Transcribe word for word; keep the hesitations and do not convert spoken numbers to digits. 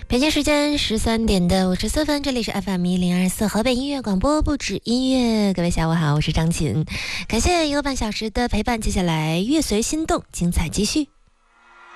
北京时间十三点的五十四分，这里是 F M 一零二四河北音乐广播，不止音乐。各位下午好，我是张琴，感谢一个半小时的陪伴，接下来乐随心动，精彩继续。